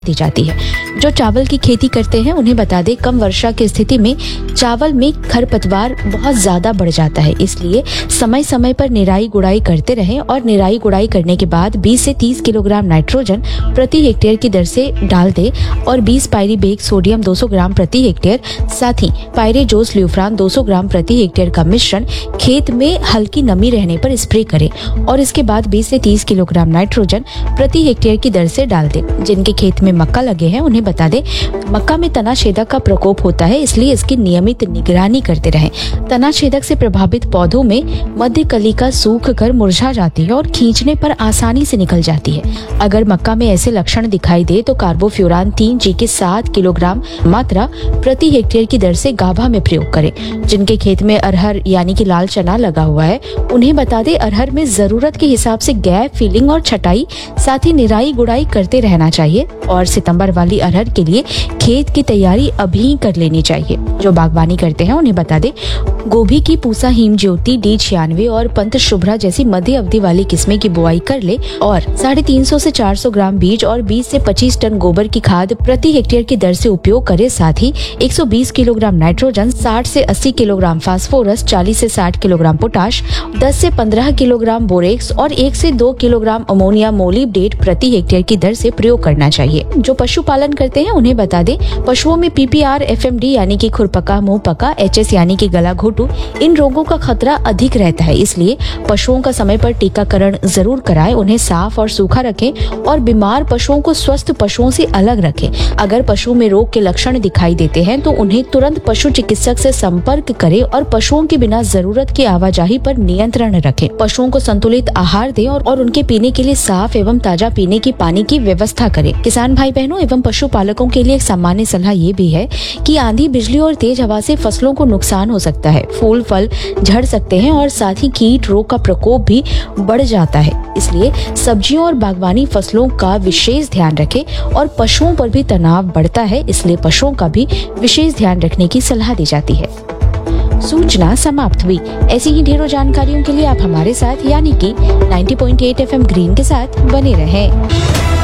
दी जाती है। जो चावल की खेती करते हैं उन्हें बता दें, कम वर्षा की स्थिति में चावल में खरपतवार बहुत ज्यादा बढ़ जाता है, इसलिए समय समय पर निराई गुड़ाई करते रहें और निराई गुड़ाई करने के बाद 20 से 30 किलोग्राम नाइट्रोजन प्रति हेक्टेयर की दर से डाल दें और 20 पायरीबेक सोडियम 200 ग्राम प्रति हेक्टेयर, साथ ही पायरेजोस ल्यूफ्रान 200 ग्राम प्रति हेक्टेयर का मिश्रण खेत में हल्की नमी रहने पर स्प्रे करें और इसके बाद 20 से 30 किलोग्राम नाइट्रोजन प्रति हेक्टेयर की दर से डाल दें। जिनके खेत में मक्का लगे हैं उन्हें बता दें, मक्का में तना छेदक का प्रकोप होता है, इसलिए इसकी नियमित निगरानी करते रहें। तना छेदक से प्रभावित पौधों में मध्य कलिका सूख कर मुरझा जाती है और खींचने पर आसानी से निकल जाती है। अगर मक्का में ऐसे लक्षण दिखाई दे तो कार्बोफ्यूरान 3G के 7 किलोग्राम मात्रा प्रति हेक्टेयर की दर से गाभा में प्रयोग करें। जिनके खेत में अरहर यानी कि लाल चना लगा हुआ है उन्हें बता दें, अरहर में जरूरत के हिसाब से गैप फिलिंग और छटाई साथ ही निराई गुड़ाई करते रहना चाहिए और सितंबर वाली अरहर के लिए खेत की तैयारी अभी कर लेनी चाहिए। जो बागवानी करते हैं उन्हें बता दें, गोभी की पूसा हिम ज्योति D96 और पंत शुभ्रा जैसी मध्य अवधि वाली किस्में की बुआई कर ले और 350 से 400 ग्राम बीज और 20 से 25 टन गोबर की खाद प्रति हेक्टेयर की दर से उपयोग करें। साथ ही 120 किलोग्राम नाइट्रोजन, 60 से 80 किलोग्राम फास्फोरस, 40 से 60 किलोग्राम पोटाश, 10 से 15 किलोग्राम बोरेक्स और 1 से 2 किलोग्राम अमोनिया मोलिब्डेट प्रति हेक्टेयर की दर से प्रयोग करना चाहिए। जो पशुपालन करते हैं उन्हें बता दें, पशुओं में PPR, FMD यानी कि खुरपका, मुंह पका, HS यानी कि गला घोटू, इन रोगों का खतरा अधिक रहता है, इसलिए पशुओं का समय पर टीकाकरण जरूर कराएं, उन्हें साफ और सूखा रखें और बीमार पशुओं को स्वस्थ पशुओं से अलग रखें। अगर पशु में रोग के लक्षण दिखाई देते हैं तो उन्हें तुरंत पशु चिकित्सक से संपर्क करें और पशुओं की बिना जरूरत की आवाजाही पर नियंत्रण रखें। पशुओं को संतुलित आहार दें और उनके पीने के लिए साफ एवं ताजा पीने की पानी की व्यवस्था करें। किसान भाई बहनों एवं पशुपालकों के लिए एक सामान्य सलाह ये भी है कि आंधी, बिजली और तेज हवा से फसलों को नुकसान हो सकता है, फूल फल झड़ सकते हैं और साथ ही कीट रोग का प्रकोप भी बढ़ जाता है, इसलिए सब्जियों और बागवानी फसलों का विशेष ध्यान रखें और पशुओं पर भी तनाव बढ़ता है, इसलिए पशुओं का भी विशेष ध्यान रखने की सलाह दी जाती है। सूचना समाप्त हुई। ऐसी ही ढेरों जानकारियों के लिए आप हमारे साथ यानी कि 90.8 FM ग्रीन के साथ बने रहें।